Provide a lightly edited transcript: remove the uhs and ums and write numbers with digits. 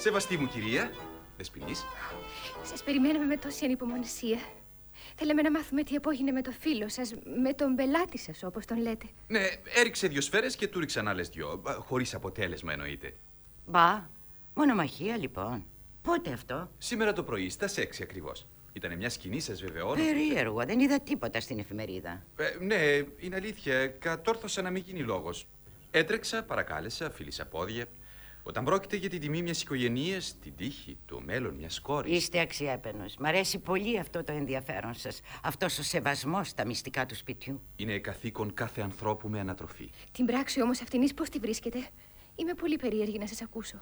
Σεβαστή μου κυρία, Δεσποινής. Σας περιμέναμε με τόση ανυπομονησία. Θέλαμε να μάθουμε τι απόγινε με το φίλο σας, με τον πελάτη σας, όπως τον λέτε. Ναι, έριξε 2 σφαίρες και του ρίξαν άλλες 2. Χωρίς αποτέλεσμα εννοείται. Μπα, μονομαχία λοιπόν. Πότε αυτό? Σήμερα το πρωί, στα 6 ακριβώς. Ήτανε μια σκηνή, σας βεβαιώνω. Περίεργο, δεν είδα τίποτα στην εφημερίδα. Ναι, είναι αλήθεια. Κατόρθωσα να μην γίνει λόγος. Έτρεξα, παρακάλεσα, φίλησα πόδια. Όταν πρόκειται για την τιμή μιας οικογενείας, την τύχη, το μέλλον μιας κόρης. Είστε αξιέπαινος. Μ' αρέσει πολύ αυτό το ενδιαφέρον σας. Αυτός ο σεβασμός στα μυστικά του σπιτιού. Είναι καθήκον κάθε ανθρώπου με ανατροφή. Την πράξη όμως αυτήν πώς τη βρίσκετε? Είμαι πολύ περίεργη να σας ακούσω.